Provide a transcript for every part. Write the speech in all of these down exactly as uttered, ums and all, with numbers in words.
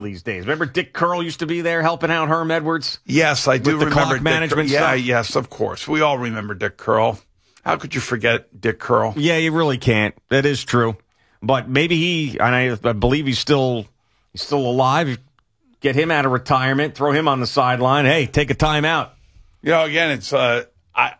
these days. Remember Dick Curl used to be there helping out Herm Edwards? Yes, I do With the remember clock management Dick Curl. Yeah, stuff? yes, of course. We all remember Dick Curl. How could you forget Dick Curl? Yeah, you really can't. That is true. But maybe he, and I, I believe he's still he's still alive. Get him out of retirement, throw him on the sideline. Hey, take a timeout. You know, again, it's, uh, I,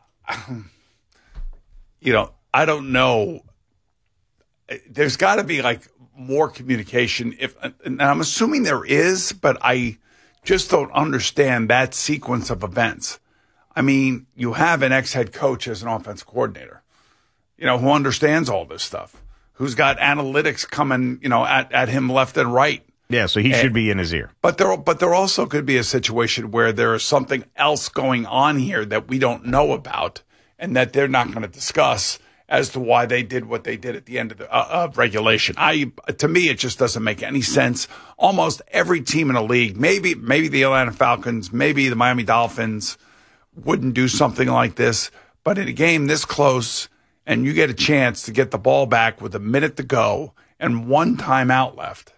you know, I don't know. There's got to be like more communication. If, and I'm assuming there is, but I just don't understand that sequence of events. I mean, you have an ex-head coach as an offensive coordinator, you know, who understands all this stuff, who's got analytics coming, you know, at, at him left and right. Yeah, so he and, should be in his ear. But there, but there also could be a situation where there is something else going on here that we don't know about and that they're not going to discuss as to why they did what they did at the end of the uh, of regulation. I, to me, it just doesn't make any sense. Almost every team in the league, maybe, maybe the Atlanta Falcons, maybe the Miami Dolphins, wouldn't do something like this. But in a game this close, and you get a chance to get the ball back with a minute to go and one timeout left.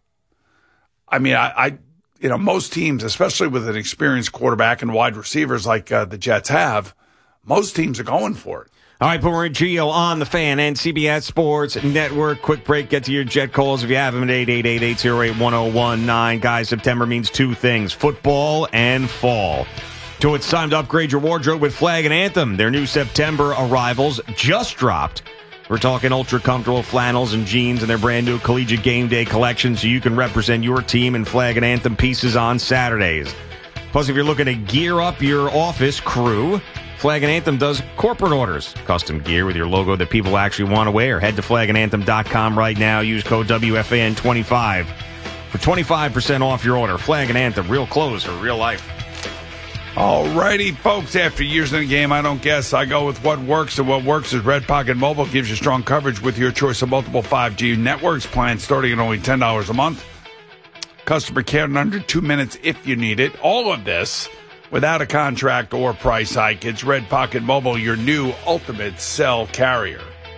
I mean, I, I you know, most teams, especially with an experienced quarterback and wide receivers like uh, the Jets have, most teams are going for it. All right, Boomer and Gio on the Fan and C B S Sports Network. Quick break. Get to your Jet calls if you have them at eight eight eight, eight oh eight, one oh one nine. Guys, September means two things, football and fall. So it's time to upgrade your wardrobe with Flag and Anthem. Their new September arrivals just dropped. We're talking ultra-comfortable flannels and jeans and their brand-new Collegiate Game Day collection so you can represent your team in Flag and Anthem pieces on Saturdays. Plus, if you're looking to gear up your office crew, Flag and Anthem does corporate orders. Custom gear with your logo that people actually want to wear. Head to flag and anthem dot com right now. Use code W F A N twenty-five for twenty-five percent off your order. Flag and Anthem, real clothes for real life. All righty, folks. After years in the game, I don't guess. I go with what works, and what works is Red Pocket Mobile. Gives you strong coverage with your choice of multiple five G networks. Plans starting at only ten dollars a month. Customer care in under two minutes if you need it. All of this without a contract or price hike. It's Red Pocket Mobile, your new ultimate cell carrier.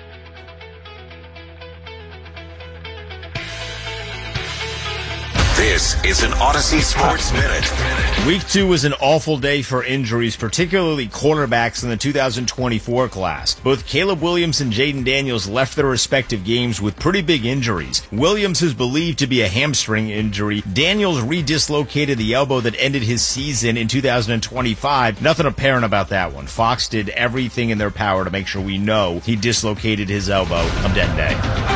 This is an Odyssey Sports Minute. Week two was an awful day for injuries, particularly cornerbacks in the two thousand twenty-four class. Both Caleb Williams and Jaden Daniels left their respective games with pretty big injuries. Williams is believed to be a hamstring injury. Daniels re-dislocated the elbow that ended his season in two thousand twenty-five. Nothing apparent about that one. Fox did everything in their power to make sure we know he dislocated his elbow on dead day.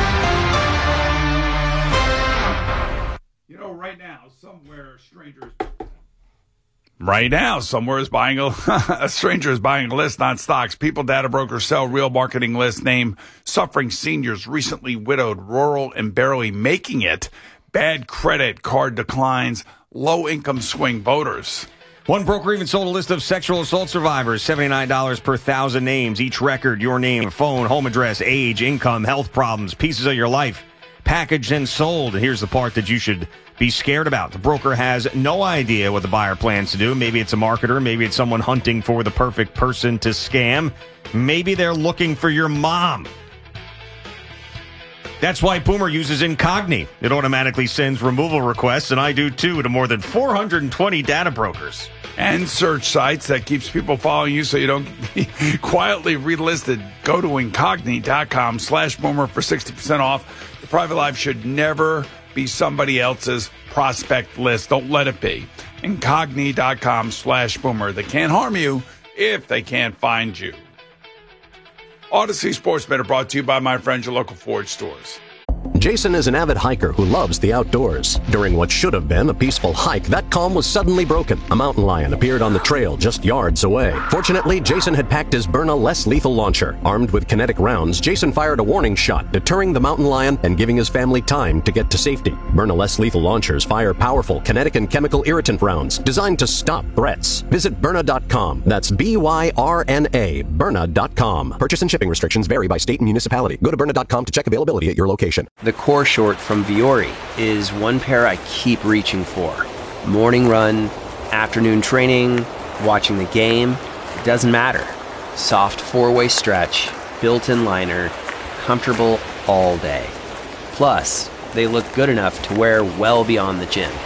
Right now, somewhere a stranger is right now somewhere is buying a, a stranger is buying a list on stocks. People data brokers sell real marketing list. Name suffering seniors, recently widowed, rural and barely making it, bad credit card declines, low income swing voters. One broker even sold a list of sexual assault survivors, seventy-nine dollars per thousand names. Each record, your name, phone, home address, age, income, health problems, pieces of your life, packaged and sold. And here's the part that you should be scared about. The broker has no idea what the buyer plans to do. Maybe it's a marketer. Maybe it's someone hunting for the perfect person to scam. Maybe they're looking for your mom. That's why Boomer uses Incogni. It automatically sends removal requests, and I do too, to more than four hundred twenty data brokers. And search sites that keeps people following you so you don't be quietly relisted. Go to Incogni.com slash Boomer for sixty percent off. Your private life should never be somebody else's prospect list. Don't let it be. Incogni.com slash Boomer. They can't harm you if they can't find you. Odyssey Sports Minute brought to you by my friends at local Ford stores. Jason is an avid hiker who loves the outdoors. During what should have been a peaceful hike, that calm was suddenly broken. A mountain lion appeared on the trail just yards away. Fortunately, Jason had packed his Byrna less lethal launcher. Armed with kinetic rounds, Jason fired a warning shot, deterring the mountain lion and giving his family time to get to safety. Byrna less lethal launchers fire powerful kinetic and chemical irritant rounds designed to stop threats. Visit Byrna dot com. That's B Y R N A, Byrna dot com. Purchase and shipping restrictions vary by state and municipality. Go to Byrna dot com to check availability at your location. The core short from Viore is one pair I keep reaching for. Morning run, afternoon training, watching the game, it doesn't matter. Soft four-way stretch, built-in liner, comfortable all day. Plus, they look good enough to wear well beyond the gym.